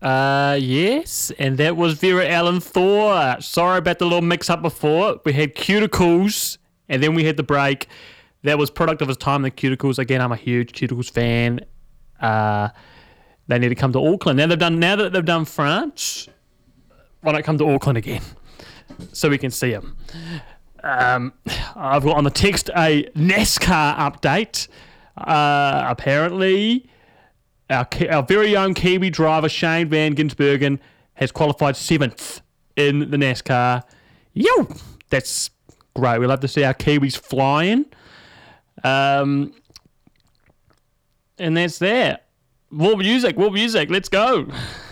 Yes, and that was Vera Ellen Thor. Sorry about the little mix-up before. We had Cuticles, and then we had the break. That was product of his time, the Cuticles. Again, I'm a huge Cuticles fan. They need to come to Auckland. Now that they've done France, why not come to Auckland again? So we can see them. I've got on the text a NASCAR update. Apparently, our very own Kiwi driver Shane Van Gisbergen has qualified 7th in the NASCAR. Yo, that's great. We love to see our Kiwis flying. And that's that. More music. Let's go.